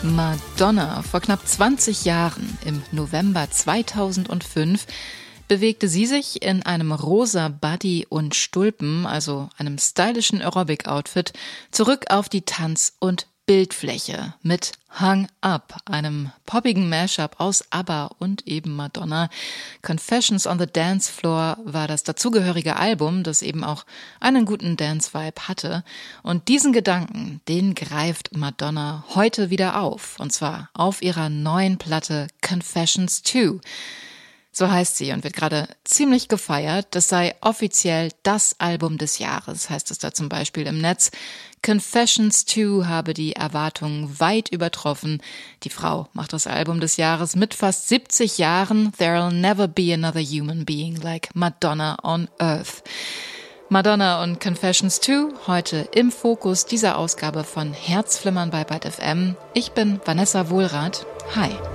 Madonna. Vor knapp 20 Jahren, im November 2005, bewegte sie sich in einem rosa Body und Stulpen, also einem stylischen Aerobic-Outfit, zurück auf die Tanz- und Bildfläche mit Hung Up, einem poppigen Mashup aus ABBA und eben Madonna. Confessions on the Dance Floor war das dazugehörige Album, das eben auch einen guten Dance-Vibe hatte. Und diesen Gedanken, den greift Madonna heute wieder auf. Und zwar auf ihrer neuen Platte Confessions 2. So heißt sie und wird gerade ziemlich gefeiert. Das sei offiziell das Album des Jahres, heißt es da zum Beispiel im Netz. Confessions 2 habe die Erwartungen weit übertroffen. Die Frau macht das Album des Jahres mit fast 70 Jahren. There'll never be another human being like Madonna on Earth. Madonna und Confessions 2, heute im Fokus dieser Ausgabe von Herzflimmern bei Byte FM. Ich bin Vanessa Wohlrath. Hi.